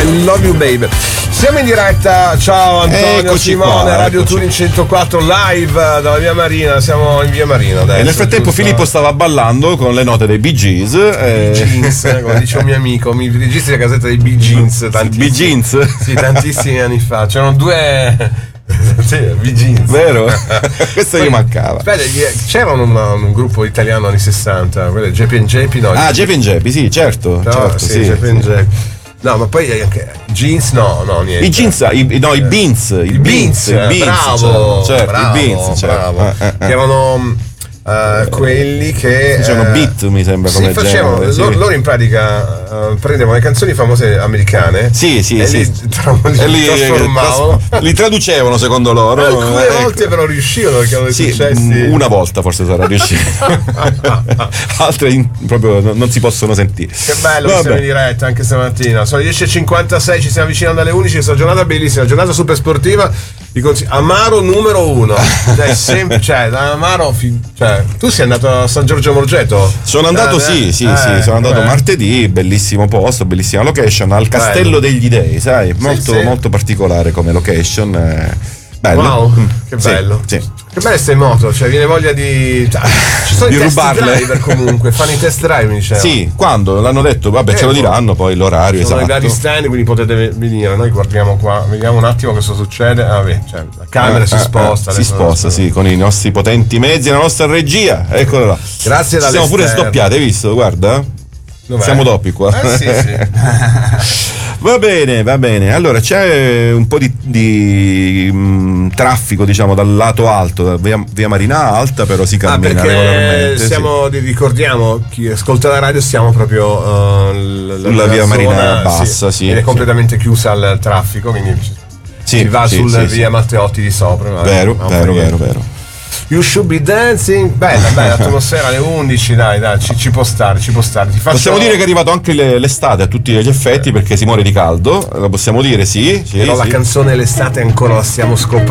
I Love You Babe. Siamo in diretta, ciao Antonio, eccoci Simone, qua, Radio eccoci. Turin 104 live dalla Via Marina, siamo in Via Marina adesso. E nel frattempo giusto? Filippo stava ballando con le note dei Bee Gees. Bee Jeans, come dice un mio amico, mi registri la casetta dei Bee Jeans, Bee Jeans? Sì, tantissimi anni fa. C'erano due sì, Bee Jeans. Vero? Questo Poi, gli mancava. Aspetta, c'era un gruppo italiano anni 60, quello JP&JP, no? Ah, JP&JP, sì, certo. No, certo, sì, JP&JP. No, ma poi anche jeans, no, niente. I jeans, i beans, I beans, bravo, certo, bravo, i beans, certo. bravo. Che erano quelli che Facevano beat, mi sembra, come facevano, genere, sì. loro in pratica prendevano le canzoni famose americane sì, e sì. li trasformavano. Li traducevano secondo loro. Alcune volte però riuscivano perché erano dei Sì, successi. una volta forse sarà riuscito. Altre proprio non si possono sentire. Che bello che Vabbè. siamo in diretta anche stamattina. Sono le 10.56, ci stiamo avvicinando alle 11. Questa giornata bellissima, giornata super sportiva. Amaro numero 1. Da Amaro, tu sei andato a San Giorgio Morgeto? Sono andato, sì, sono andato martedì, bellissimo posto, bellissima location, al Castello degli Dei, sai, molto particolare come location. Bello. Wow, che bello. Sì. Che belle ste moto, cioè viene voglia di. Ci sono Di i test rubarle. driver comunque, fanno i test drive, mi diceva. Sì, quando l'hanno detto, vabbè, ce lo diranno poi l'orario Sono i esatto. vari stand, quindi potete venire. Noi guardiamo qua, vediamo un attimo cosa succede. La camera si sposta. Si sposta, sì, con i nostri potenti mezzi, la nostra regia. Eccola là. Grazie Ci siamo pure dall'esterno. sdoppiati, hai visto? Guarda. Dov'è? Siamo doppi qua. Sì. Va bene. Allora c'è un po' di traffico, diciamo, dal lato alto, via Marina Alta, però si cammina perché regolarmente. ricordiamo, chi ascolta la radio, siamo proprio Sulla via Marina Bassa, sì. ed è completamente chiusa al traffico, quindi si va sulla via Matteotti di sopra. Vero. You should be dancing. Bella atmosfera alle 11, dai, ci può stare. Possiamo dire che è arrivato anche l'estate a tutti gli effetti, perché si muore di caldo, lo possiamo dire, sì. Però la canzone l'estate ancora la stiamo scoprendo.